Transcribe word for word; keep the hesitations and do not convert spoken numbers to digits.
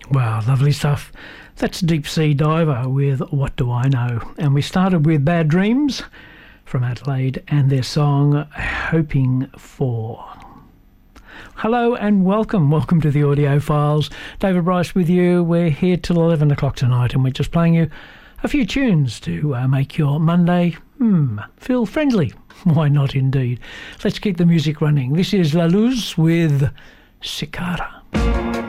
Wow, lovely stuff. That's Deep Sea Diver with What Do I Know? And we started with Bad Dreams from Adelaide and their song Hoping For. Hello and welcome. Welcome to the Audio Files. David Bryce with you. We're here till eleven o'clock tonight and we're just playing you a few tunes to uh, make your Monday hmm, feel friendly. Why not indeed? Let's keep the music running. This is La Luz with Cicada.